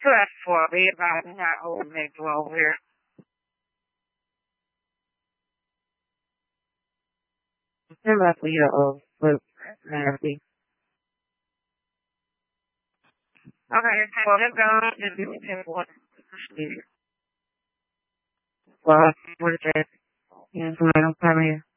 So that's for everybody not old nigga over here. It must be your foot nasty. Okay, well, let's go and do it. Well, what is that? Yeah, somebody don't come here.